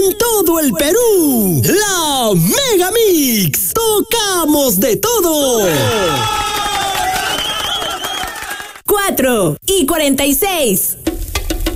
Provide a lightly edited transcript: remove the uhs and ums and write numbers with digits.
en todo el Perú. La Mega Mix. Tocamos de todo. 4:46.